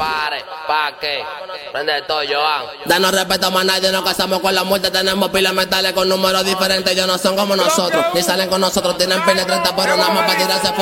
pare, ¿pa' qué? Prende todo, Joan. No respetamos a nadie, nos casamos con la muerte. Tenemos pilas metales con números diferentes. Ellos no son como nosotros, ni salen con nosotros. Tienen pila 30 pero nada más para tirarse fotos.